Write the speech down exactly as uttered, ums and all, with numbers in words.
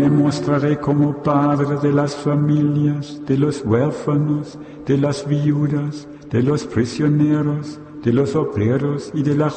me mostraré como padre de las familias, de los huérfanos, de las viudas, de los prisioneros, de los obreros y de la